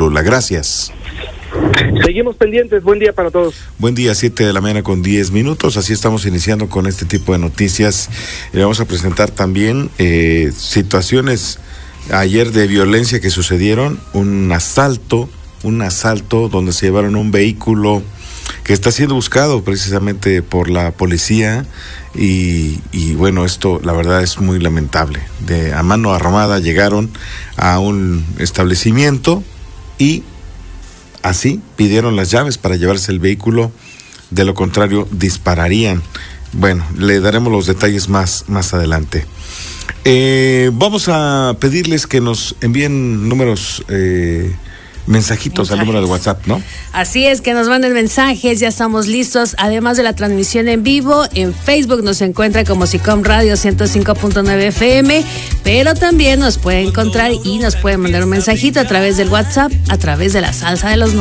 Cholula. Gracias. Seguimos pendientes, buen día para todos. Buen día, 7:10 a.m, así estamos iniciando con este tipo de noticias. Le vamos a presentar también situaciones ayer de violencia que sucedieron, un asalto donde se llevaron un vehículo que está siendo buscado precisamente por la policía y bueno, esto la verdad es muy lamentable. A mano armada llegaron a un establecimiento y así pidieron las llaves para llevarse el vehículo, de lo contrario dispararían. Bueno, le daremos los detalles más adelante. Vamos a pedirles que nos envíen mensajitos al número de WhatsApp, ¿no? Así es, que nos manden mensajes, ya estamos listos. Además de la transmisión en vivo, en Facebook nos encuentra como SICOM Radio 105.9 FM, pero también nos puede encontrar y nos puede mandar un mensajito a través del WhatsApp, a través de la salsa de los números.